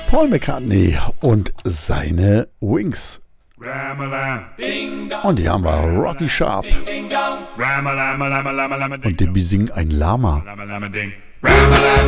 Paul McCartney und seine Wings. Und hier haben wir Rocky Sharp. Und die besingen ein Lama.